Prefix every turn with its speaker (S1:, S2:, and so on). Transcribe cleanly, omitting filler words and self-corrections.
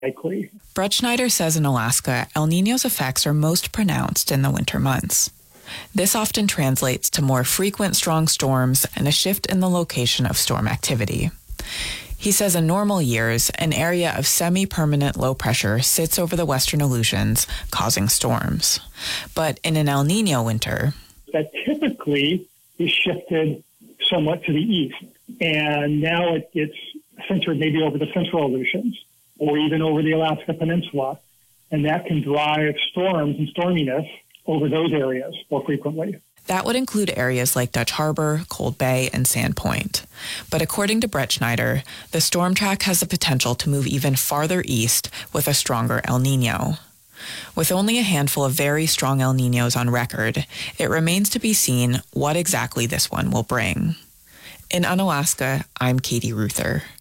S1: likely.
S2: Brett Schneider says in Alaska, El Niño's effects are most pronounced in the winter months. This often translates to more frequent strong storms and a shift in the location of storm activity. He says in normal years, an area of semi-permanent low pressure sits over the western Aleutians, causing storms. But in an El Niño winter,
S1: that typically is shifted somewhat to the east. And now it's centered maybe over the central Aleutians or even over the Alaska Peninsula. And that can drive storms and storminess over those areas more frequently.
S2: That would include areas like Dutch Harbor, Cold Bay, and Sandpoint. But according to Brett Schneider, the storm track has the potential to move even farther east with a stronger El Niño. With only a handful of very strong El Niños on record, it remains to be seen what exactly this one will bring. In Unalaska, I'm Katie Ruther.